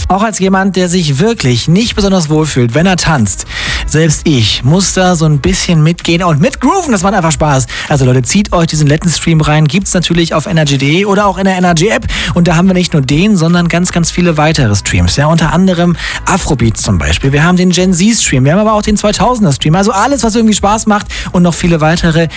Auch als jemand, der sich wirklich nicht besonders wohlfühlt, wenn er tanzt. Selbst ich muss da so ein bisschen mitgehen und mitgrooven. Das macht einfach Spaß. Also Leute, zieht euch diesen Stream rein. Gibt's natürlich auf energy.de oder auch in der Energy-App. Und da haben wir nicht nur den, sondern ganz, ganz viele weitere Streams. Ja, unter anderem Afrobeats zum Beispiel. Wir haben den Gen Z-Stream. Wir haben aber auch den 2000er-Stream. Also alles, was irgendwie Spaß macht und noch viele weitere.